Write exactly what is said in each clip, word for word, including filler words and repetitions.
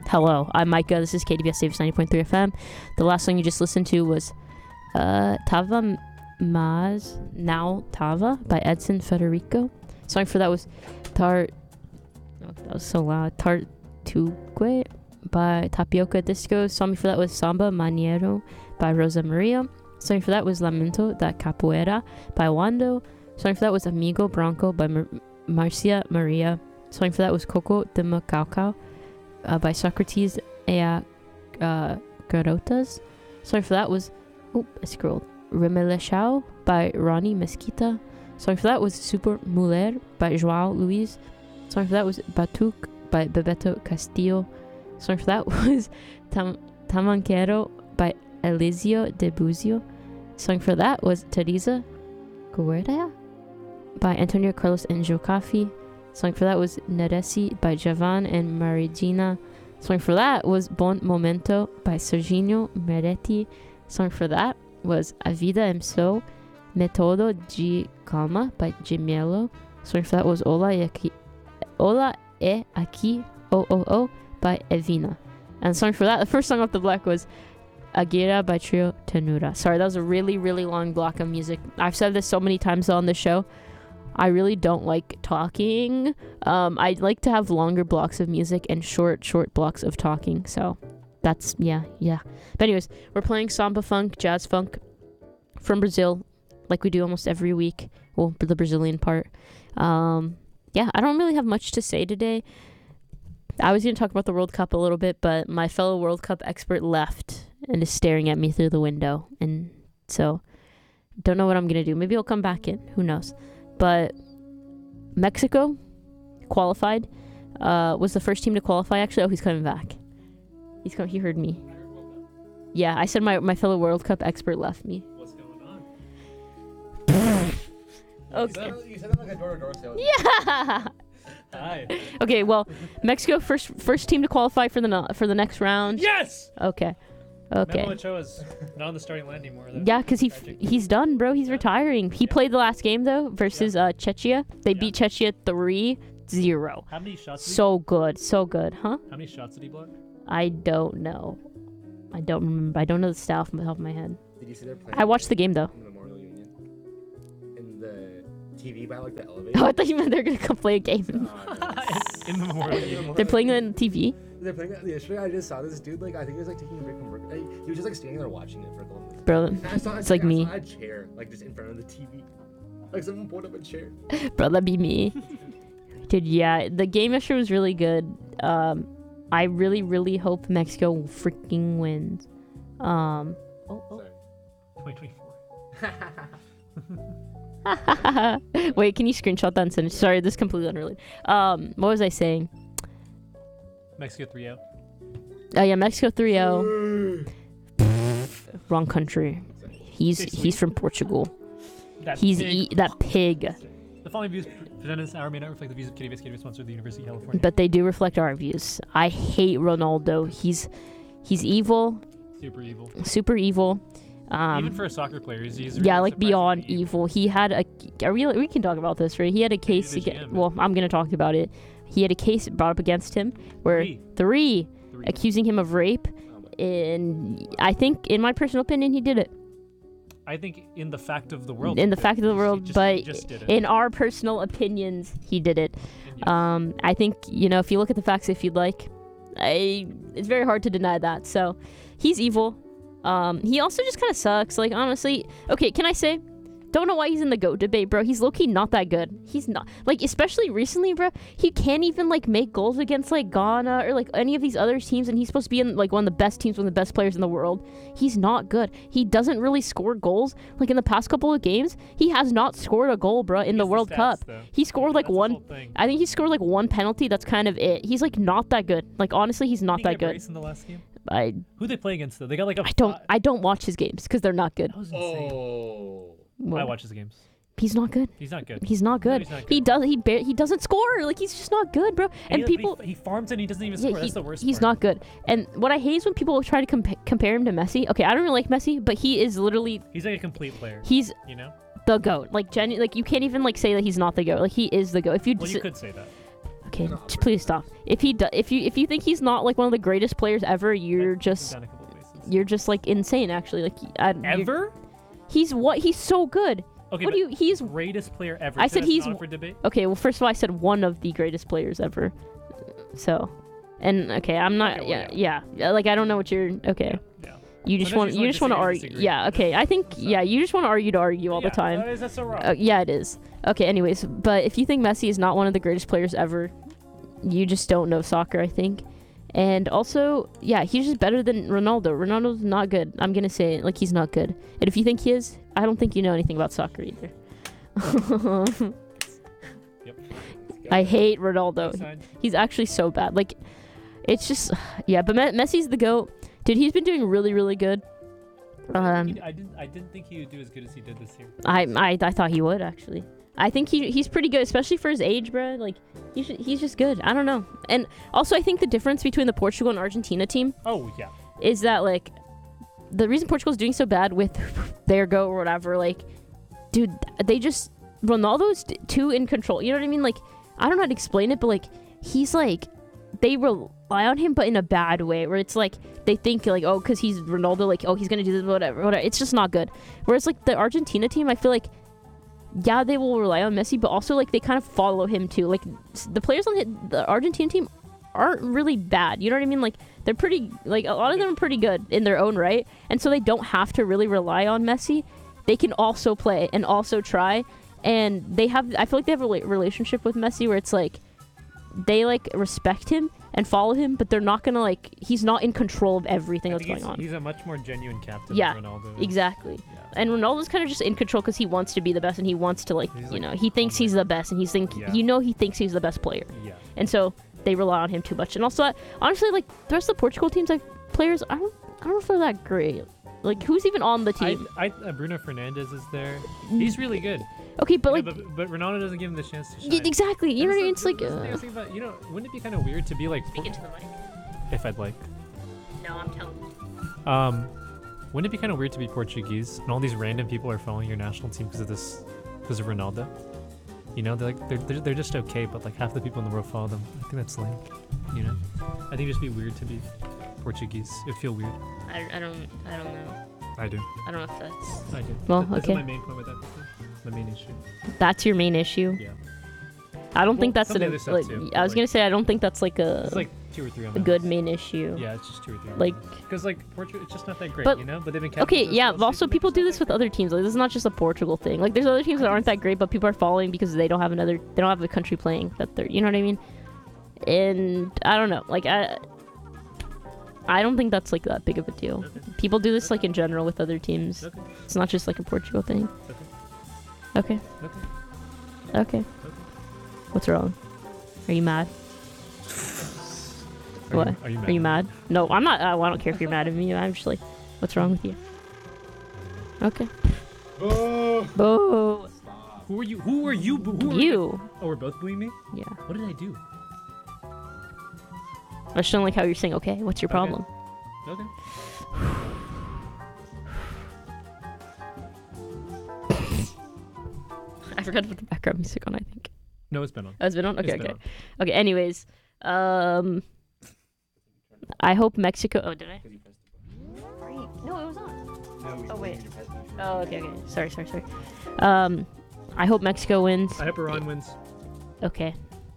Hello, I'm Micah. This is K D B S Davis ninety point three F M. The last song you just listened to was uh, Tava Maz Now Tava by Edson Federico. Song for that was Tar... Oh, that was so loud. Tartuque by Tapioca Disco. Song for that was Samba Maniero by Rosa Maria. Song for that was Lamento da Capoeira by Wando. Song for that was Amigo Bronco by Mar- Marcia Maria. Song for that was Coco de Macaucau uh, by Socrates e uh, Garotas. Song for that was... Oh, I scrolled. Remelechao by Ronnie Mesquita. Song for that was Super Muller by Joao Luiz. Song for that was Batuque by Bebeto Castillo. Song for that was Tam- Tamanquero by Elisio de Buzio. Song for that was Teresa Guerra by Antonio Carlos Enjocafi. Song for that was Neresi by Javan and Marigina. Song for that was Bon Momento by Serginho Meretti. Song for that was A Vida em So Metodo de Calma by Gemelo. Song for that was Ola e Aqui, Ola e Aqui O O O by Evina. And the song for that, the first song off the block was Aguirre by Trio Tenura. Sorry, that was a really, really long block of music. I've said this so many times on the show. I really don't like talking. Um, I like to have longer blocks of music and short, short blocks of talking. So that's, yeah, yeah. But anyways, we're playing samba funk, jazz funk from Brazil, like we do almost every week. Well, the Brazilian part. Um, yeah, I don't really have much to say today. I was going to talk about the World Cup a little bit, but my fellow World Cup expert left and is staring at me through the window. And so, don't know what I'm going to do. Maybe he'll come back in. Who knows? But Mexico qualified, uh, was the first team to qualify. Actually, oh, he's coming back. He's coming. He heard me. Yeah, I said my, my fellow World Cup expert left me. What's going on? Okay. You said, you said that like a door-to-door salesman. Yeah. Hi. Okay. Well, Mexico first first team to qualify for the no- for the next round. Yes! Okay. Okay. Memo Ochoa is not on the starting line anymore. That's Yeah, because he f- tragic. he's done, bro. He's Yeah. retiring. He Yeah. played the last game, though, versus uh, Czechia. They Yeah. beat Czechia three zero. How many shots? Did So good. So good. Huh? he, how many shots did he block? I don't know. I don't remember. I don't know the stat off the top of my head. Did you see their playing I watched the game, though. in the Memorial Union? In the T V by like the Oh, elevator? I thought you meant they were going to come play a game. Uh, In the Memorial Union. They're playing it on T V? They're playing it yesterday. I just saw this dude. Like I think he was like taking a break from work. Like, he was just like standing there watching it for a couple minutes. Bro, And I saw, it's like I me. saw a chair like just in front of the T V. Like someone pulled up a chair. Bro, that'd be me. Dude, yeah. The game yesterday was really good. Um, I really, really hope Mexico freaking wins. Um, oh, oh. Sorry. twenty twenty-four. Wait, can you screenshot that and send it? Sorry, this is completely unrelated. Um, what was I saying? Mexico three oh. Oh yeah, Mexico three oh. Wrong country. He's he's from Portugal. That He's pig. e- that pig. The following views presented this hour may not reflect the views of K D B S. K D B S sponsored the University of California. But they do reflect our views. I hate Ronaldo. He's he's evil, Super evil. super evil. Um, Even for a soccer player, he's, he's yeah, really like beyond surprisingly evil. He had a. Are we we can talk about this, right? He had a case the G against. M, Well, I'm gonna talk about it. He had a case brought up against him where Three. three Three. accusing him of rape. Oh my- And I think, in my personal opinion, he did it. I think in the fact of the world. In he the did fact it. of the He world, just- but he just did it. in our personal opinions, he did it. And yes. Um, I think, you know, if you look at the facts, if you'd like, I, it's very hard to deny that. So, he's evil. Um, he also just kind of sucks. Like, honestly, okay, can I say, don't know why he's in the GOAT debate, bro. He's low-key not that good. He's not, like, especially recently, bro, he can't even, like, make goals against, like, Ghana or, like, any of these other teams, and he's supposed to be in, like, one of the best teams, one of the best players in the world. He's not good. He doesn't really score goals. Like, in the past couple of games, he has not scored a goal, bro, in He the gets World stats, Cup. though. He scored, like, That's his one... whole thing. I think he scored like one penalty. That's kind of it. He's like not that good. Like honestly, he's not Did he that get good. brace in the last game? I Who they play against though? They got like a. I don't fi- I don't watch his games because they're not good. That was insane. Oh. Well, I watch his games. He's not good. He's not good. He's not No, good. he's not He good. does he bar- he doesn't score. Like he's just not good, bro. And he, but he- people he, farms and he doesn't even yeah, score. he, That's the worst. he's part. not good. And what I hate is when people try to compa- compare him to Messi. Okay, I don't really like Messi, but he is literally He's like a complete player. he's You know. the GOAT. Like genu- like you can't even like say that he's not the GOAT. Like he is the GOAT. If you Well, just you could say that. Okay, No, just please stop. If he do, if you if you think he's not like one of the greatest players ever, you're I've just done a couple places. you're just like insane. Actually, like I, you're- Ever? he's what he's so good. Okay, what but do you? He's greatest player ever. I so said that's he's- not up for debate. okay. Well, first of all, I said one of the greatest players ever. So, and okay, I'm not. Okay, well, yeah, yeah, yeah. Like I don't know what you're. Okay, Yeah. you just Sometimes want you you just just wanna want to disagree to argue. Yeah. disagree. Okay. I think So- yeah. You just want to argue to argue all the Yeah, time. uh, is that so wrong? Uh, yeah, it is. Okay, anyways, but if you think Messi is not one of the greatest players ever, you just don't know soccer, I think. And also, yeah, he's just better than Ronaldo. Ronaldo's not good. I'm going to say it, like, he's not good. And if you think he is, I don't think you know anything about soccer either. Yep. I hate Ronaldo. Side. He's actually so bad. Like, it's just, yeah, but Me- Messi's the GOAT. Dude, he's been doing really, really good. Um, He- I didn't. I didn't think he would do as good as he did this year. I, I I thought he would actually. I think he he's pretty good, especially for his age, bro. Like he's he's just good. I don't know. And also, I think the difference between the Portugal and Argentina team Oh yeah. is that like the reason Portugal's doing so bad with their go or whatever. Like, dude, they just Ronaldo's t- too in control. You know what I mean? Like, I don't know how to explain it, but like he's like they rely on him, but in a bad way, where it's like they think like, oh, because he's Ronaldo, like, oh, he's gonna do this, whatever, whatever. It's just not good. Whereas like the Argentina team, I feel like, yeah, they will rely on Messi, but also like they kind of follow him too. Like s- the players on the, the Argentine team aren't really bad. You know what I mean? Like they're pretty, like a lot of them are pretty good in their own right, and so they don't have to really rely on Messi. They can also play and also try, and they have. I feel like they have a rela- relationship with Messi where it's like they like respect him and follow him, but they're not gonna like. He's not in control of everything I that's think going he's, on. he's a much more genuine captain Yeah, than Ronaldo. Exactly. Yeah. And Ronaldo's kind of just in control because he wants to be the best and he wants to like He's you like, know he thinks oh my he's the best and he's think Yeah. you know he thinks he's the best player, Yeah. and so they rely on him too much. And also uh, honestly, like the rest of the Portugal teams, like players, I don't I don't know if they're that great. Like who's even on the I, team? I, uh, Bruno Fernandes is there. He's really good. Okay, but Yeah, like but, but Ronaldo doesn't give him the chance to shine. y- exactly, you know what I mean? And It's like that's the- that's the uh, thing I was thinking about, you know, wouldn't it be kind of weird to be like, speak into the mic. if I'd like, No, I'm telling you. um, wouldn't it be kind of weird to be Portuguese and all these random people are following your national team because of this, because of Ronaldo? You know, they're like they're, they're they're just okay, but like half the people in the world follow them. I think that's lame. You know, I think it'd just be weird to be Portuguese. It'd feel weird. I, I don't I don't know. I do. I don't know if that's I do. Well, Th- this okay. is my main point with everything. My main issue. that's your main issue. Yeah. I don't Well, think that's some of an the other stuff like, too, I was like- gonna say I don't think that's like a It's like two or three on a that good list. main issue. Yeah, it's just two or three. Like because like Portugal, it's just not that great, But- you know. But they've been okay, capitals yeah. as But well, also, so they're people just do not this that with great. other teams. Like this is not just a Portugal thing. Like there's other teams that aren't that great, but people are following because they don't have another. They don't have a country playing that they're. You know what I mean? And I don't know. Like I. I don't think that's like that big of a deal. Okay. People do this like in general with other teams. Okay. It's not just like a Portugal thing. Okay. Okay. Okay. Okay. What's wrong? Are you mad? Are What? You, are you mad? Are you mad? No, I'm not. Uh, I don't care if you're mad at me. I'm just like, what's wrong with you? Okay. Oh, Boo. stop. Who are you? Who are you? boo- Who are You. Oh, we're both booing me. Yeah. What did I do? I just don't like how you're saying, okay, what's your Okay. problem? Okay. I forgot to put the background music on, I think. No, it's been on. Oh, it's been on? Okay, It's been okay. Okay, anyways. Um, I hope Mexico... Oh, did I? No, it was on. Oh, wait. Oh, okay, okay. Sorry, sorry, sorry. Um, I hope Mexico wins. I hope Iran wins. Okay.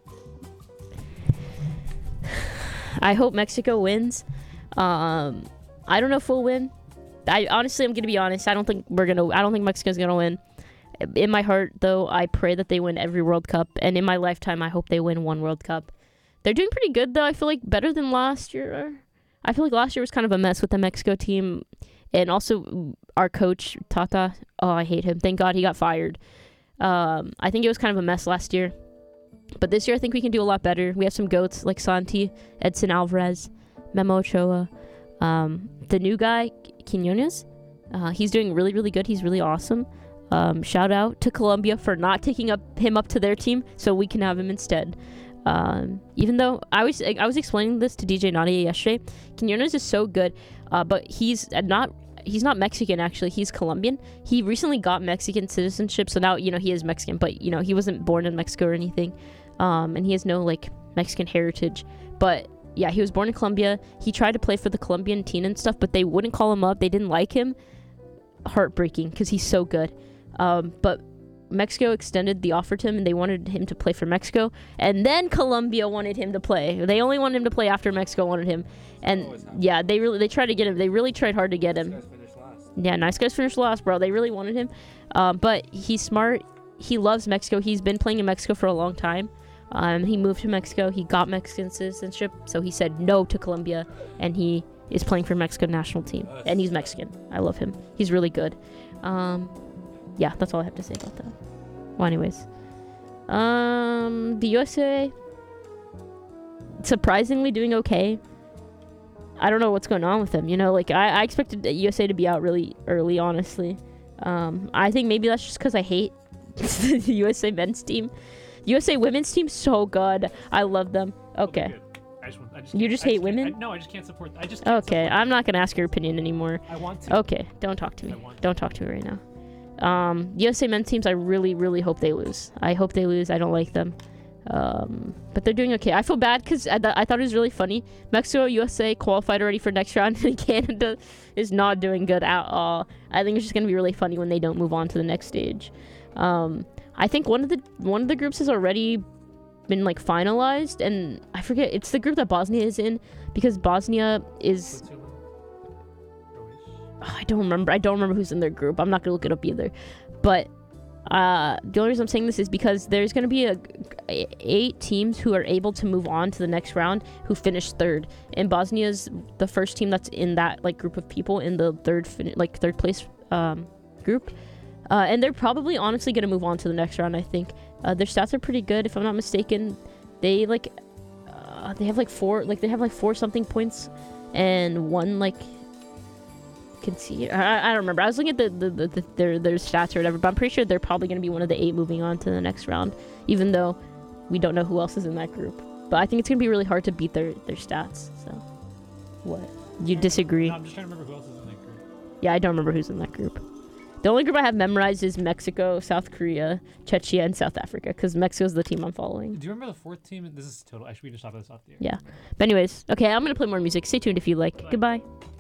I hope Mexico wins. Um, I don't know if we'll win. I honestly, I'm gonna be honest. I don't think we're gonna. I don't think Mexico's gonna win. In my heart, though, I pray that they win every World Cup, and in my lifetime, I hope they win one World Cup. They're doing pretty good, though. I feel like better than last year. I feel like last year was kind of a mess with the Mexico team, and also our coach Tata. Oh, I hate him. Thank God he got fired. Um, I think it was kind of a mess last year. But this year, I think we can do a lot better. We have some goats like Santi, Edson Alvarez, Memo Ochoa. Um, the new guy, Quinones, uh, he's doing really, really good. He's really awesome. Um, shout out to Colombia for not taking up him up to their team so we can have him instead. Um, even though I was I was explaining this to D J Nadia yesterday, Quinones is so good, uh, but he's not he's not Mexican actually. He's Colombian. He recently got Mexican citizenship, so now you know he is Mexican, but you know he wasn't born in Mexico or anything. Um, and he has no like Mexican heritage. But yeah, he was born in Colombia. He tried to play for the Colombian team and stuff, but they wouldn't call him up. They didn't like him. Heartbreaking because he's so good. Um, but Mexico extended the offer to him, and they wanted him to play for Mexico. And then Colombia wanted him to play. They only wanted him to play after Mexico wanted him. And yeah, they really they tried to get him. They really tried hard to get him. Yeah, nice guys finished last, bro. They really wanted him. Um, but he's smart. He loves Mexico. He's been playing in Mexico for a long time. Um, he moved to Mexico. He got Mexican citizenship, so he said no to Colombia, and he is playing for Mexico national team. And he's Mexican. I love him. He's really good. Um, yeah, that's all I have to say about that. Well, anyways, um, the U S A surprisingly doing okay. I don't know what's going on with them. You know, like I, I expected the U S A to be out really early, honestly. Um, I think maybe that's just because I hate the U S A men's team. U S A women's team so good. I love them. Okay. I just want, I just You can't- just I hate can't- women? I, no, I just can't support. I just can't Okay, support I'm not gonna ask your opinion anymore. I want to. Okay, don't talk to me. I want Don't talk to me right now. Um, U S A men's teams, I really, really hope they lose. I hope they lose. I don't like them. Um, but they're doing okay. I feel bad because I, th- I thought it was really funny. Mexico, U S A qualified already for next round, and Canada is not doing good at all. I think it's just gonna be really funny when they don't move on to the next stage. Um, I think one of the one of the groups has already been like finalized, and I forget it's the group that Bosnia is in because Bosnia is. Switzerland, Croatia. I don't remember. I don't remember who's in their group. I'm not gonna look it up either. But uh, the only reason I'm saying this is because there's gonna be a, a eight teams who are able to move on to the next round who finish third. And Bosnia's the first team that's in that like group of people in the third fin- like third place um, group. Uh, and they're probably honestly gonna move on to the next round. I think uh, their stats are pretty good. If I'm not mistaken, they like uh, they have like four like they have like four something points and one like. Can see I, I don't remember. I was looking at the, the, the, the their their stats or whatever, but I'm pretty sure they're probably going to be one of the eight moving on to the next round, even though we don't know who else is in that group. But I think it's going to be really hard to beat their their stats. So what? You disagree? No, I'm just trying to remember who else is in that group. Yeah, I don't remember who's in that group. The only group I have memorized is Mexico, South Korea, Czechia, and South Africa, because Mexico's the team I'm following. Do you remember the fourth team? This is total. Actually, we just stop this off there. Yeah. But anyways, okay, I'm going to play more music. Stay tuned if you like. Bye. Goodbye.